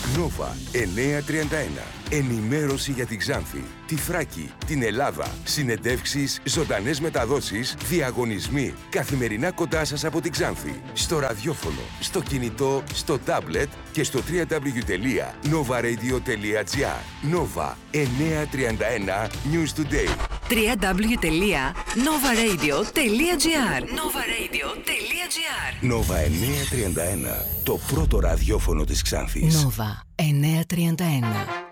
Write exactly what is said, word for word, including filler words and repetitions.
Νόβα εννιακόσια τριάντα ένα. Ενημέρωση για την Ξάνθη, τη Θράκη, την Ελλάδα. Συνεντεύξεις, ζωντανές μεταδόσεις, διαγωνισμοί. Καθημερινά κοντά σας από την Ξάνθη. Στο ραδιόφωνο, στο κινητό, στο τάμπλετ και στο double-u double-u double-u τελεία nova radio τελεία gr. Νόβα εννιακόσια τριάντα ένα News Today. double-u double-u double-u τελεία nova radio τελεία gr. nova radio τελεία gr. Νόβα εννιακόσια τριάντα ένα. Το πρώτο ραδιόφωνο της Ξάνθης. Νόβα εννιακόσια τριάντα ένα.